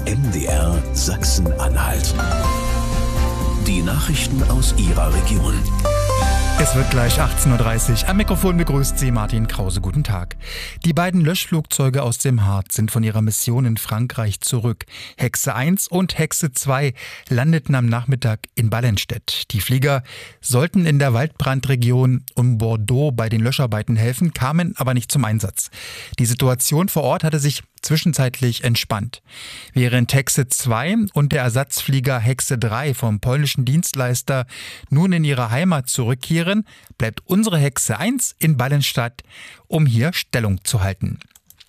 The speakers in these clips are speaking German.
MDR Sachsen-Anhalt. Die Nachrichten aus Ihrer Region. Es wird gleich 18.30 Uhr. Am Mikrofon begrüßt Sie Martin Krause. Guten Tag. Die beiden Löschflugzeuge aus dem Harz sind von ihrer Mission in Frankreich zurück. Hexe 1 und Hexe 2 landeten am Nachmittag in Ballenstedt. Die Flieger sollten in der Waldbrandregion um Bordeaux bei den Löscharbeiten helfen, kamen aber nicht zum Einsatz. Die Situation vor Ort hatte sich zwischenzeitlich entspannt. Während Hexe 2 und der Ersatzflieger Hexe 3 vom polnischen Dienstleister nun in ihre Heimat zurückkehren, bleibt unsere Hexe 1 in Ballenstedt, um hier Stellung zu halten.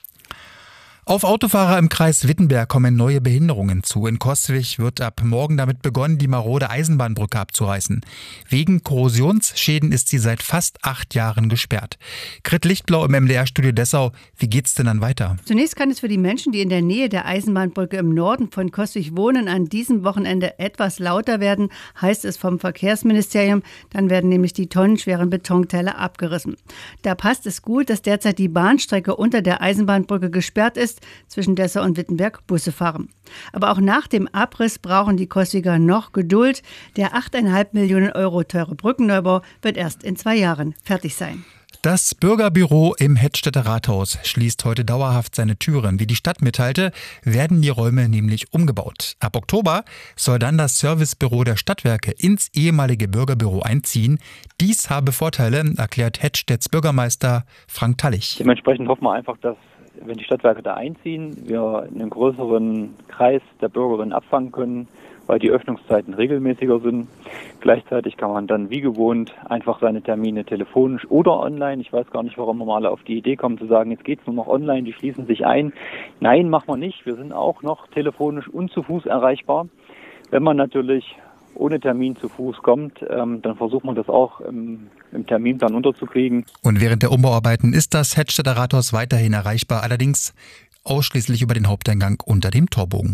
Auf Autofahrer im Kreis Wittenberg kommen neue Behinderungen zu. In Coswig wird ab morgen damit begonnen, die marode Eisenbahnbrücke abzureißen. Wegen Korrosionsschäden ist sie seit fast 8 Jahren gesperrt. Grit Lichtblau im MDR-Studio Dessau. Wie geht's denn dann weiter? Zunächst kann es für die Menschen, die in der Nähe der Eisenbahnbrücke im Norden von Coswig wohnen, an diesem Wochenende etwas lauter werden, heißt es vom Verkehrsministerium. Dann werden nämlich die tonnenschweren Betonteile abgerissen. Da passt es gut, dass derzeit die Bahnstrecke unter der Eisenbahnbrücke gesperrt ist, zwischen Dessau und Wittenberg Busse fahren. Aber auch nach dem Abriss brauchen die Coswiger noch Geduld. Der 8,5 Millionen Euro teure Brückenneubau wird erst in 2 Jahren fertig sein. Das Bürgerbüro im Hettstädter Rathaus schließt heute dauerhaft seine Türen. Wie die Stadt mitteilte, werden die Räume nämlich umgebaut. Ab Oktober soll dann das Servicebüro der Stadtwerke ins ehemalige Bürgerbüro einziehen. Dies habe Vorteile, erklärt Hettstedts Bürgermeister Frank Tallich. Dementsprechend hoffen wir einfach, dass, wenn die Stadtwerke da einziehen, wir einen größeren Kreis der Bürgerinnen abfangen können, weil die Öffnungszeiten regelmäßiger sind. Gleichzeitig kann man dann wie gewohnt einfach seine Termine telefonisch oder online, ich weiß gar nicht, warum man mal auf die Idee kommt zu sagen, jetzt geht's nur noch online, die schließen sich ein. Nein, machen wir nicht. Wir sind auch noch telefonisch und zu Fuß erreichbar. Wenn man natürlich ohne Termin zu Fuß kommt, dann versucht man das auch im Terminplan unterzukriegen. Und während der Umbauarbeiten ist das Hettstädter Rathaus weiterhin erreichbar, allerdings ausschließlich über den Haupteingang unter dem Torbogen.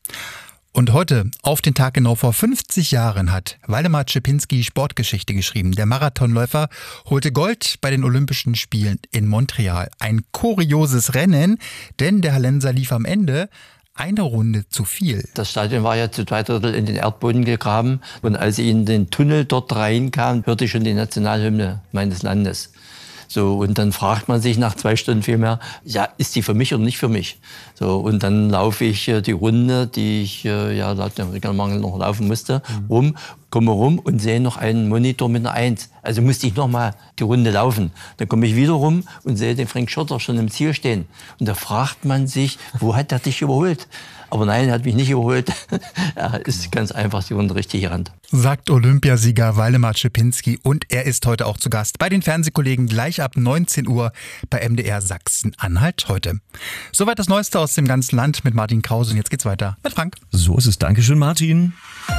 Und heute, auf den Tag genau vor 50 Jahren, hat Waldemar Czepinski Sportgeschichte geschrieben. Der Marathonläufer holte Gold bei den Olympischen Spielen in Montreal. Ein kurioses Rennen, denn der Hallenser lief am Ende eine Runde zu viel. Das Stadion war ja zu 2/3 in den Erdboden gegraben. Und als ich in den Tunnel dort reinkam, hörte ich schon die Nationalhymne meines Landes. So, und dann fragt man sich nach 2 Stunden vielmehr, ja, ist die für mich oder nicht für mich? So, und dann laufe ich die Runde, die ich laut dem Regelmangel noch laufen musste, komme rum und sehe noch einen Monitor mit einer 1. Also musste ich noch mal die Runde laufen. Dann komme ich wieder rum und sehe den Frank Schurter schon im Ziel stehen. Und da fragt man sich, wo hat er dich überholt? Aber nein, er hat mich nicht überholt. Er ist ganz einfach die Runde richtig gerannt. Sagt Olympiasieger Waldemar Czepinski, und er ist heute auch zu Gast bei den Fernsehkollegen gleich ab 19 Uhr bei MDR Sachsen-Anhalt heute. Soweit das Neueste aus dem ganzen Land mit Martin Krause, und jetzt geht's weiter mit Frank. So ist es. Dankeschön, Martin.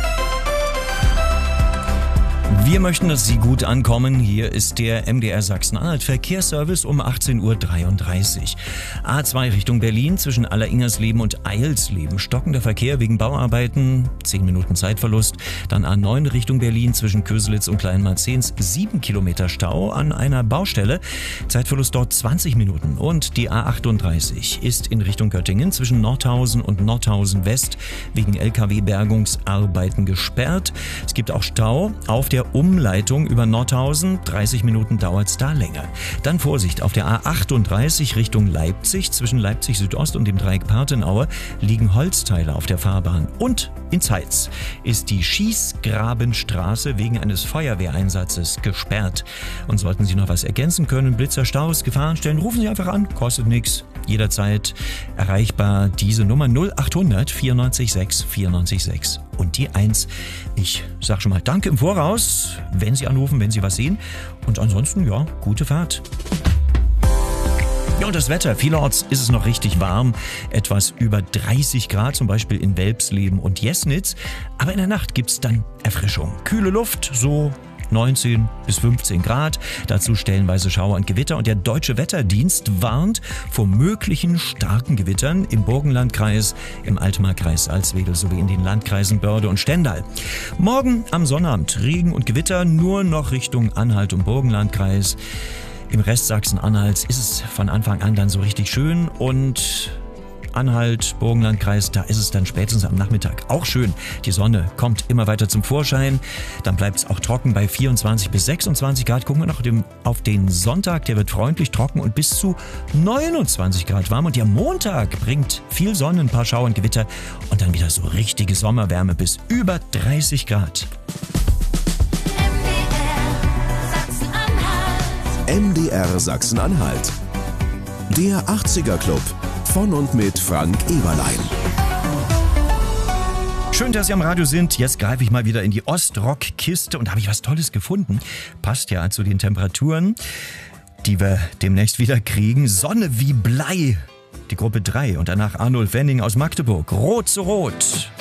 Wir möchten, dass Sie gut ankommen. Hier ist der MDR Sachsen-Anhalt Verkehrsservice um 18.33 Uhr. A2 Richtung Berlin zwischen Alleringersleben und Eilsleben. Stockender Verkehr wegen Bauarbeiten, 10 Minuten Zeitverlust. Dann A9 Richtung Berlin zwischen Köselitz und Kleinmarzens, 7 Kilometer Stau an einer Baustelle. Zeitverlust dort 20 Minuten. Und die A38 ist in Richtung Göttingen zwischen Nordhausen und Nordhausen West wegen LKW-Bergungsarbeiten gesperrt. Es gibt auch Stau auf der Umleitung über Nordhausen, 30 Minuten dauert es da länger. Dann Vorsicht, auf der A38 Richtung Leipzig, zwischen Leipzig Südost und dem Dreieck Partenaue liegen Holzteile auf der Fahrbahn. Und in Zeitz ist die Schießgrabenstraße wegen eines Feuerwehreinsatzes gesperrt. Und sollten Sie noch was ergänzen können, Blitzer, Staus, Gefahrenstellen, rufen Sie einfach an, kostet nichts. Jederzeit erreichbar diese Nummer 0800 94 6 94 6 und die 1. Ich sage schon mal Danke im Voraus, wenn Sie anrufen, wenn Sie was sehen. Und ansonsten, ja, gute Fahrt. Ja, und das Wetter. Vielerorts ist es noch richtig warm. Etwas über 30 Grad, zum Beispiel in Welpsleben und Jesnitz. Aber in der Nacht gibt's dann Erfrischung. Kühle Luft, so 19 bis 15 Grad. Dazu stellenweise Schauer und Gewitter. Und der Deutsche Wetterdienst warnt vor möglichen starken Gewittern im Burgenlandkreis, im Altmarkkreis Salzwedel sowie in den Landkreisen Börde und Stendal. Morgen am Sonnabend Regen und Gewitter nur noch Richtung Anhalt und Burgenlandkreis. Im Rest Sachsen-Anhalts ist es von Anfang an dann so richtig schön und Sachsen-Anhalt, Burgenlandkreis, da ist es dann spätestens am Nachmittag auch schön. Die Sonne kommt immer weiter zum Vorschein. Dann bleibt es auch trocken bei 24 bis 26 Grad. Gucken wir noch auf den Sonntag, der wird freundlich trocken und bis zu 29 Grad warm. Und der Montag bringt viel Sonne, ein paar Schauer und Gewitter und dann wieder so richtige Sommerwärme bis über 30 Grad. MDR Sachsen-Anhalt. Der 80er Club von und mit Frank Eberlein. Schön, dass Sie am Radio sind. Jetzt greife ich mal wieder in die Ostrock-Kiste und da habe ich was Tolles gefunden. Passt ja zu den Temperaturen, die wir demnächst wieder kriegen. Sonne wie Blei. Die Gruppe 3 und danach Arnulf Wenning aus Magdeburg. Rot zu Rot.